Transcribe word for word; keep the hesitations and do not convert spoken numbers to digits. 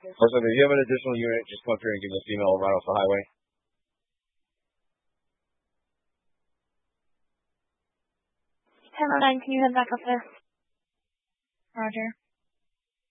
Also, if you have an additional unit, just come up here and give us a female right off the highway. ten oh nine, can you head back up there? Roger.